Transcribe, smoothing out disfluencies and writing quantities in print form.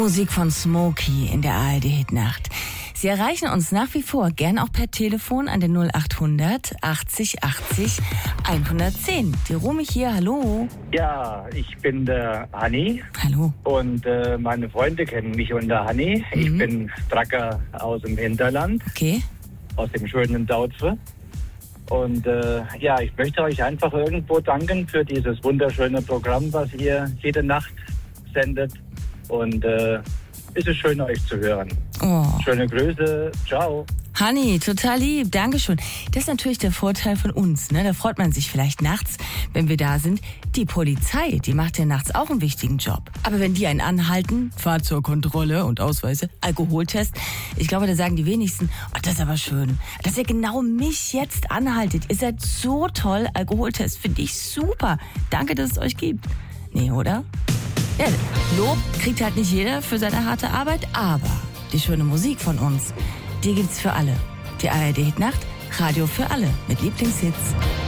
Musik von Smokey in der ARD-Hitnacht. Sie erreichen uns nach wie vor gern auch per Telefon an den 0800 80 80 110. Die Romy hier, hallo. Ja, ich bin der Hanni. Hallo. Und meine Freunde kennen mich unter Hanni. Ich bin Tracker aus dem Hinterland. Okay. Aus dem schönen Dautze. Und ich möchte euch einfach irgendwo danken für dieses wunderschöne Programm, was ihr jede Nacht sendet. Und es ist schön, euch zu hören. Oh. Schöne Grüße. Ciao. Hanni, total lieb. Dankeschön. Das ist natürlich der Vorteil von uns, ne? Da freut man sich vielleicht nachts, wenn wir da sind. Die Polizei, die macht ja nachts auch einen wichtigen Job. Aber wenn die einen anhalten, Fahrzeugkontrolle und Ausweise, Alkoholtest, ich glaube, da sagen die wenigsten, oh, das ist aber schön, dass ihr genau mich jetzt anhaltet. Ihr seid so toll. Alkoholtest finde ich super. Danke, dass es euch gibt. Nee, oder? Ja, Lob kriegt halt nicht jeder für seine harte Arbeit, aber die schöne Musik von uns, die gibt's für alle. Die ARD-Hitnacht, Radio für alle mit Lieblingshits.